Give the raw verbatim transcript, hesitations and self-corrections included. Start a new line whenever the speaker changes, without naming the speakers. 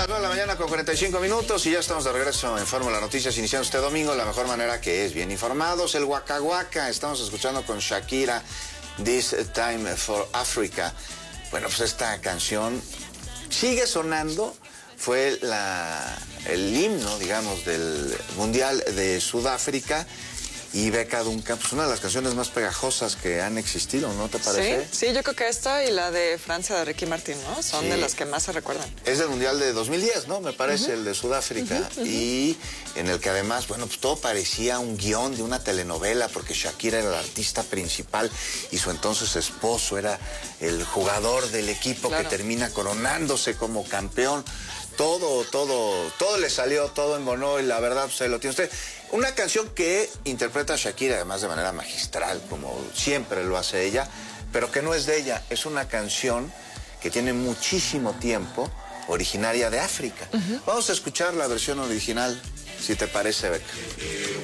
las nueve de la mañana con cuarenta y cinco minutos y ya estamos de regreso en Fórmula Noticias, iniciando este domingo de la mejor manera, que es bien informados. El Waka Waka, estamos escuchando con Shakira, This Time for Africa. Bueno, pues esta canción sigue sonando, fue la, el himno, digamos, del Mundial de Sudáfrica. Y Beca Duncan, pues una de las canciones más pegajosas que han existido, ¿no te parece?
Sí, sí, yo creo que esta y la de Francia de Ricky Martin, ¿no? Son
Sí.
de las que más se recuerdan.
Es del Mundial de dos mil diez, ¿no? Me parece,
Uh-huh.
el de Sudáfrica.
Uh-huh, uh-huh.
Y en el que además, bueno, pues todo parecía un guión de una telenovela, porque Shakira era la artista principal y su entonces esposo era el jugador del equipo, claro, que termina coronándose como campeón. Todo, todo, todo le salió, todo embonó y la verdad, pues, lo tiene usted. Una canción que interpreta Shakira, además de manera magistral, como siempre lo hace ella, pero que no es de ella. Es una canción que tiene muchísimo tiempo, originaria de África. Uh-huh. Vamos a escuchar la versión original, si te parece, Beca.